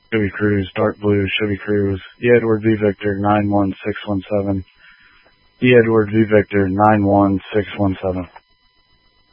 Chevy Cruise, dark blue, Chevy Cruise, E. Edward V. Victor, 91617. E. Edward V. Victor, 91617.